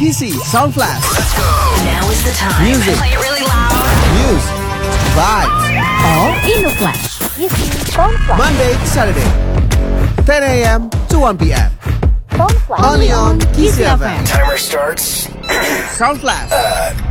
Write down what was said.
DC Sound Flash. Now is the time. Music. Play it really loud. News. Vibes. All in the flash. DC Sound Flash. Monday to Saturday. 10 a.m. to 1 p.m. Sound Flash. Only on Easy FM. Timer starts. Sound Flash.